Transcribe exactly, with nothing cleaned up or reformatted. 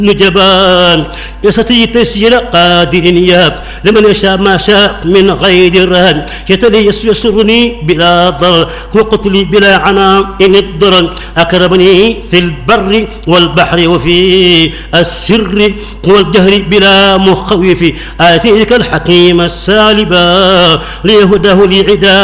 نجبان يستطيع تسير قادر ياب لمن يشاء ما شاء من غير رهن يتلي يسرني بلا ضر وقتلي بلا عناء إن الضر أكرمني في البر والبحر وفي السر والجهر بلا مخوف آتيك الحكيم السالبا ليهده لعدا